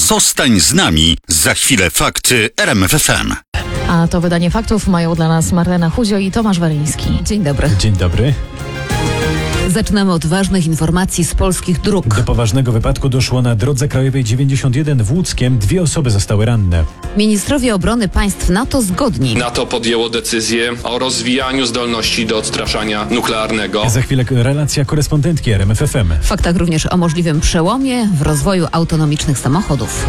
Zostań z nami. Za chwilę fakty RMF FM. A to wydanie faktów mają dla nas Marlena Huzio i Tomasz Waryński. Dzień dobry. Dzień dobry. Zaczynamy od ważnych informacji z polskich dróg. Do poważnego wypadku doszło na drodze krajowej 91 w Łódzkiem. 2 osoby zostały ranne. Ministrowie obrony państw NATO zgodni. NATO podjęło decyzję o rozwijaniu zdolności do odstraszania nuklearnego. Za chwilę relacja korespondentki RMF FM. W faktach również o możliwym przełomie w rozwoju autonomicznych samochodów.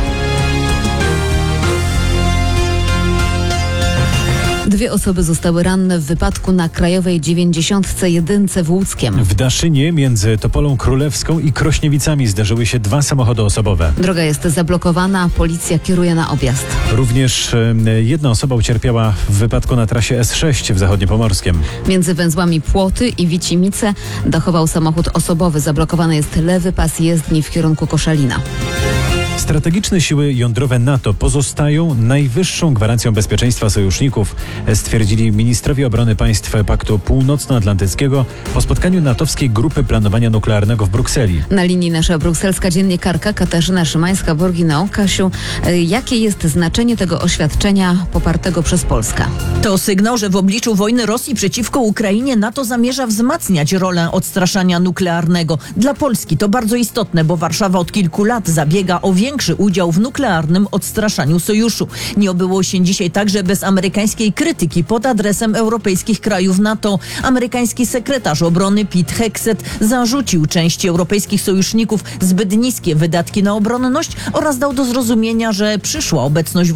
2 osoby zostały ranne w wypadku na krajowej 91 w Łódzkiem. W Daszynie między Topolą Królewską i Krośniewicami zdarzyły się 2 samochody osobowe. Droga jest zablokowana, policja kieruje na objazd. Również 1 osoba ucierpiała w wypadku na trasie S6 w Zachodniopomorskiem. Między węzłami Płoty i Wicimice dachował samochód osobowy. Zablokowany jest lewy pas jezdni w kierunku Koszalina. Strategiczne siły jądrowe NATO pozostają najwyższą gwarancją bezpieczeństwa sojuszników, stwierdzili ministrowie obrony państw Paktu Północnoatlantyckiego po spotkaniu natowskiej grupy planowania nuklearnego w Brukseli. Na linii nasza brukselska dziennikarka Katarzyna Szymańska-Borginał. Kasiu, jakie jest znaczenie tego oświadczenia popartego przez Polskę? To sygnał, że w obliczu wojny Rosji przeciwko Ukrainie NATO zamierza wzmacniać rolę odstraszania nuklearnego. Dla Polski to bardzo istotne, bo Warszawa od kilku lat zabiega o większy udział w nuklearnym odstraszaniu sojuszu. Nie obyło się dzisiaj także bez amerykańskiej krytyki pod adresem europejskich krajów NATO. Amerykański sekretarz obrony Pete Hegseth zarzucił części europejskich sojuszników zbyt niskie wydatki na obronność oraz dał do zrozumienia, że przyszła obecność